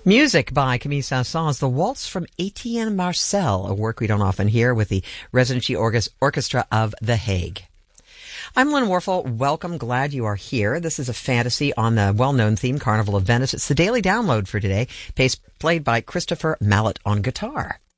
Music by Camille Saint-Saëns, The Waltz from Etienne Marcel, a work we don't often hear, with the Residency Orchestra of The Hague. I'm Lynn Warfel. Welcome. Glad you are here. This is a fantasy on the well-known theme, Carnival of Venice. It's the daily download for today, played by Christopher Mallet on guitar.